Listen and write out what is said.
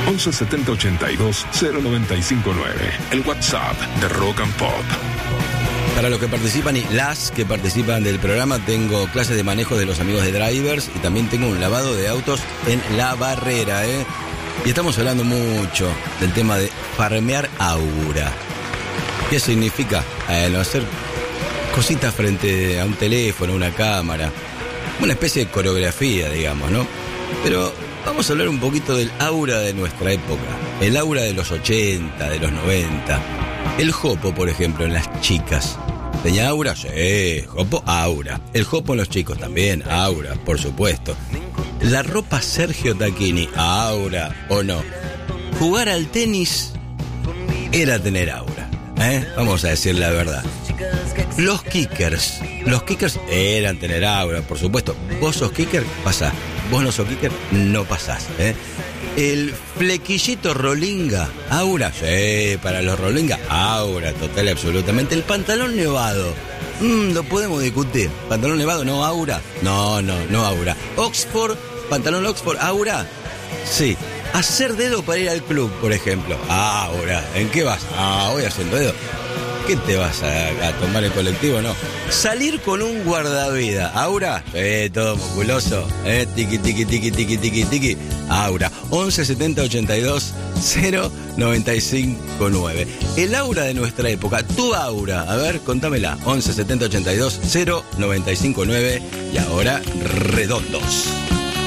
11 70 82 0959. El WhatsApp de Rock and Pop. Para los que participan y las que participan del programa, tengo clases de manejo de los amigos de Drivers y también tengo un lavado de autos en La Barrera, ¿eh? Y estamos hablando mucho del tema de farmear aura. ¿Qué significa? Hacer cositas frente a un teléfono, una cámara. Una especie de coreografía, digamos, ¿no? Pero vamos a hablar un poquito del aura de nuestra época. El aura de los 80, de los 90. El jopo, por ejemplo, en las chicas. ¿Tenía aura? Sí, jopo, aura. El jopo en los chicos también, aura, por supuesto. La ropa Sergio Tacchini, aura o no. Jugar al tenis era tener aura, ¿eh? Vamos a decir la verdad. Los kickers eran tener aura, por supuesto. Vos sos kicker, pasás. Vos no sos kicker, no pasás, ¿eh? El flequillito rolinga, aura, sí, para los rolinga, aura, total y absolutamente. El pantalón nevado, lo podemos discutir. Pantalón nevado, no aura, no aura. Oxford, pantalón Oxford, aura, sí. Hacer dedo para ir al club, por ejemplo, aura. ¿En qué vas? Voy haciendo dedo. ¿Qué te vas a tomar el colectivo? No. Salir con un guardavida. ¿Aura? Todo musculoso. Tiki, tiki, tiki, tiki, tiki, tiki. Aura. 11 70 82 0959. El aura de nuestra época. Tu aura. A ver, contámela. 11 70 82 0959. Y ahora, redondos.